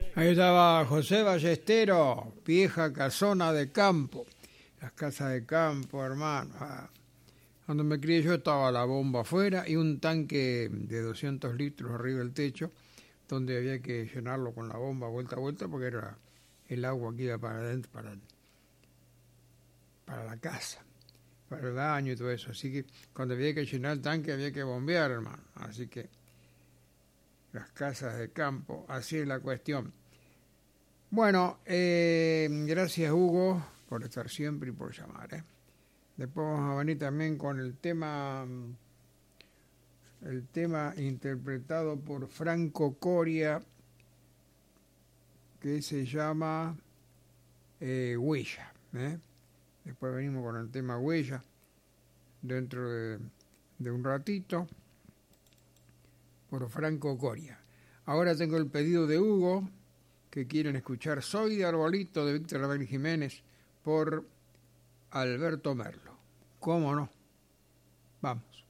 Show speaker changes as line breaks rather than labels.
Ahí estaba José Ballestero, vieja casona de campo. Las casas de campo, hermano. Cuando me crié yo estaba la bomba afuera y un tanque de 200 litros arriba del techo, donde había que llenarlo con la bomba vuelta a vuelta porque era el agua que iba para adentro, para la casa, para el baño y todo eso. Así que cuando había que llenar el tanque había que bombear, hermano. Así que las casas de campo, así es la cuestión. Bueno, gracias Hugo por estar siempre y por llamar. Después vamos a venir también con el tema interpretado por Franco Coria, que se llama Huella. Después venimos con el tema Huella dentro de un ratito por Franco Coria. Ahora tengo el pedido de Hugo, que quieren escuchar Soy de Arbolito de Víctor Abel Jiménez por Alberto Merlo. ¿Cómo no? Vamos.